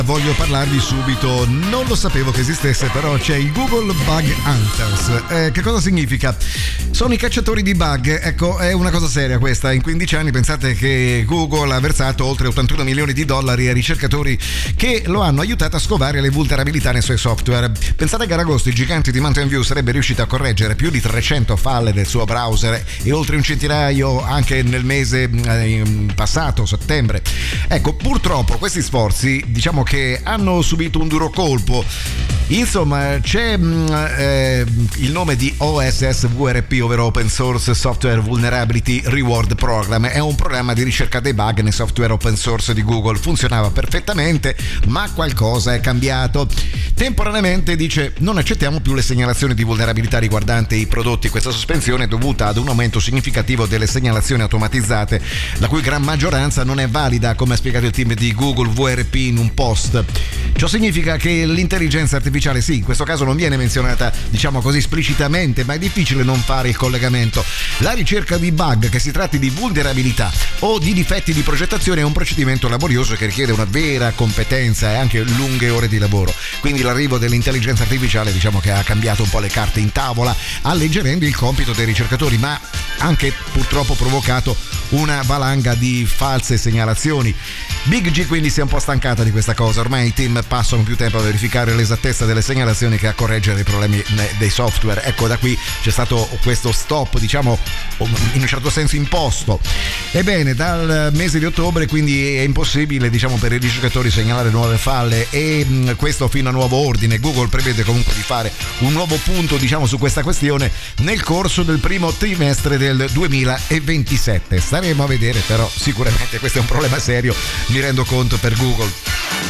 Voglio parlarvi subito, non lo sapevo che esistesse, però c'è il Google Bug Hunters. Che cosa significa? Sono i cacciatori di bug. Ecco, è una cosa seria questa. In 15 anni pensate che Google ha versato oltre 81 milioni di dollari ai ricercatori che lo hanno aiutato a scovare le vulnerabilità nei suoi software. Pensate che ad agosto il gigante di Mountain View sarebbe riuscito a correggere più di 300 falle del suo browser e oltre un centinaio anche nel mese passato, settembre. Ecco, purtroppo questi sforzi, diciamo che hanno subito un duro colpo. Insomma, c'è il nome di OSSVRP, ovvero Open Source Software Vulnerability Reward Program. È un programma di ricerca dei bug nei software open source di Google. Funzionava perfettamente, ma qualcosa è cambiato. Temporaneamente dice: non accettiamo più le segnalazioni di vulnerabilità riguardanti i prodotti. Questa sospensione è dovuta ad un aumento significativo delle segnalazioni automatizzate, la cui gran maggioranza non è valida, come ha spiegato il team di Google VRP in un post. Ciò significa che l'intelligenza artificiale, sì, in questo caso non viene menzionata, diciamo così, esplicitamente, ma è difficile non fare il collegamento. La ricerca di bug, che si tratti di vulnerabilità o di difetti di progettazione, è un procedimento laborioso che richiede una vera competenza e anche lunghe ore di lavoro. Quindi l'arrivo dell'intelligenza artificiale, diciamo che ha cambiato un po' le carte in tavola, alleggerendo il compito dei ricercatori, ma anche purtroppo provocato una valanga di false segnalazioni. Big G quindi si è un po' stancata di questa cosa. Ormai i team passano più tempo a verificare l'esattezza delle segnalazioni che a correggere i problemi dei software. Ecco, da qui c'è stato questo stop, diciamo, in un certo senso imposto. Ebbene, dal mese di ottobre quindi è impossibile, diciamo, per i ricercatori segnalare nuove falle, e questo fino a nuovo ordine. Google prevede comunque di fare un nuovo punto, diciamo, su questa questione nel corso del primo trimestre del 2027. Staremo a vedere, però sicuramente questo è un problema serio, mi rendo conto, per Google.